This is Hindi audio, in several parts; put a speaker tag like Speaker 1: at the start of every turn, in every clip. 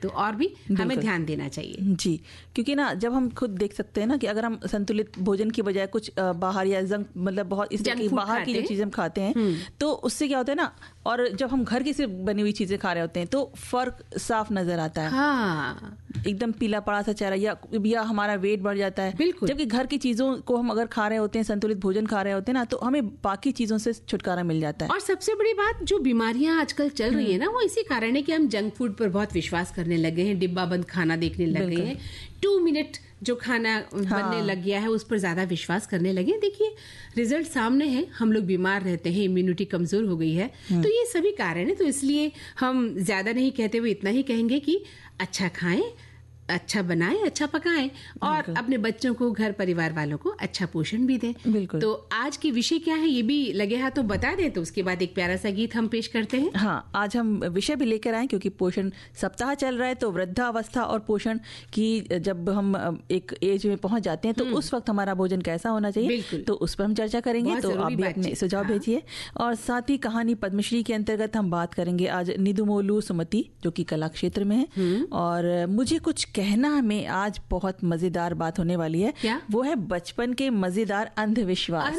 Speaker 1: तो और भी हमें ध्यान देना चाहिए
Speaker 2: जी, क्योंकि ना जब हम खुद देख सकते हैं ना कि अगर हम संतुलित भोजन की बजाय कुछ बाहर या जंक मतलब बहुत इस तरह की बाहर की जो चीजें हम खाते हैं तो उससे क्या होता है ना, और जब हम घर की से बनी हुई चीजें खा रहे होते हैं तो फर्क साफ नजर आता है।
Speaker 1: हाँ,
Speaker 2: एकदम पीला पड़ा सा चेहरा या हमारा वेट बढ़ जाता है।
Speaker 1: बिल्कुल।
Speaker 2: जबकि घर की चीजों को हम अगर खा रहे होते हैं, संतुलित भोजन खा रहे होते हैं ना, तो हमें बाकी चीजों से छुटकारा मिल जाता है।
Speaker 1: और सबसे बड़ी बात, जो बीमारियां आजकल चल रही है ना, वो इसी कारण है कि हम जंक फूड पर बहुत विश्वास करने लगे हैं, डिब्बा बंद खाना देखने लगे हैं, 2 मिनट जो खाना बनने लग गया है उस पर ज्यादा विश्वास करने लगे। देखिए रिजल्ट सामने है, हम लोग बीमार रहते हैं, इम्यूनिटी कमजोर हो गई है, तो ये सभी कारण है। तो इसलिए हम ज्यादा नहीं कहते हुए इतना ही कहेंगे कि अच्छा खाएं, अच्छा बनाएं, अच्छा पकाएं और अपने बच्चों को, घर परिवार वालों को अच्छा पोषण भी दें।
Speaker 2: बिल्कुल।
Speaker 1: तो आज की विषय क्या है ये भी लगे हाथों बता दें, तो उसके बाद एक प्यारा सा गीत हम पेश करते हैं।
Speaker 2: हाँ, आज हम विषय भी लेकर आए क्योंकि पोषण सप्ताह चल रहा है, तो वृद्धावस्था और पोषण की जब हम एक एज में पहुंच जाते हैं तो उस वक्त हमारा भोजन कैसा होना चाहिए, तो उस पर हम चर्चा करेंगे। तो आप भी अपने सुझाव भेजिए। और साथ ही कहानी पद्मश्री के अंतर्गत हम बात करेंगे आज निदुमोलू सुमति, जो कि कला क्षेत्र में है। और मुझे कुछ कहना में आज बहुत मजेदार बात होने वाली है।
Speaker 1: क्या?
Speaker 2: वो है बचपन के मजेदार अंधविश्वास।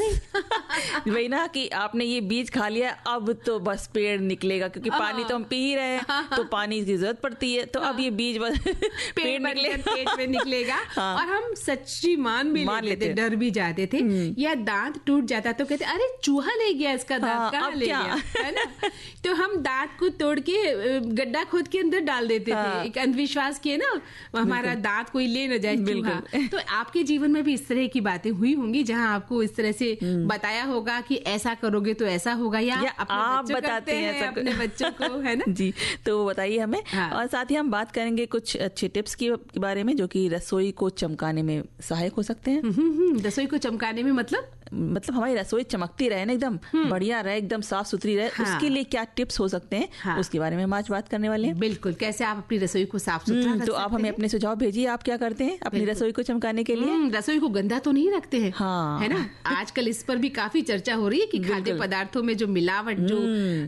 Speaker 2: वही ना कि आपने ये बीज खा लिया, अब तो बस पेड़ निकलेगा, क्योंकि पानी तो हम पी ही रहे हैं, तो पानी की जरूरत पड़ती है, तो अब ये बीज बस पेड़ निकलेगा,
Speaker 1: पेट में निकलेगा। और हम सच्ची मान लेते, डर भी जाते थे। या दांत टूट जाता तो कहते अरे चूहा ले गया इसका दांत, कहाँ ले गया, है ना। तो हम दांत को तोड़ के गड्ढा खोद के अंदर डाल देते थे, एक अंधविश्वास किए ना, हमारा दांत कोई ले न जाए चूहा। तो आपके जीवन में भी इस तरह की बातें हुई होंगी जहां आपको इस तरह से बताया होगा कि ऐसा करोगे तो ऐसा होगा, या
Speaker 2: आप बताते हैं
Speaker 1: अपने बच्चों को, है ना।
Speaker 2: जी, तो बताइए हमें। और साथ ही हम बात करेंगे कुछ अच्छे टिप्स के बारे में जो कि रसोई को चमकाने में सहायक हो सकते हैं।
Speaker 1: रसोई को चमकाने में मतलब
Speaker 2: हमारी रसोई चमकती रहे ना, एकदम बढ़िया रहे, एकदम साफ सुथरी रहे। उसके लिए क्या टिप्स हो सकते हैं, उसके बारे में हम आज बात करने वाले हैं।
Speaker 1: बिल्कुल, कैसे आप अपनी रसोई को साफ सुथरा रख
Speaker 2: तो आप हमें अपने सुझाव भेजिए, आप क्या करते हैं अपनी रसोई को चमकाने के लिए।
Speaker 1: रसोई को गंदा तो नहीं रखते हैं,
Speaker 2: हाँ,
Speaker 1: है ना। आजकल इस पर भी काफी चर्चा हो रही है कि खाद्य पदार्थों में जो मिलावट, जो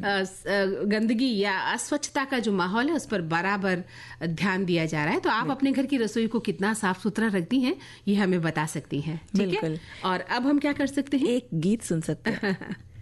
Speaker 1: गंदगी या अस्वच्छता का जो माहौल है, उस पर बराबर ध्यान दिया जा रहा है। तो आप अपने घर की रसोई को कितना साफ सुथरा रखती हैं, ये हमें बता सकती हैं, ठीक है। और अब हम क्या कर सकते हैं,
Speaker 2: एक गीत सुन सकते हैं।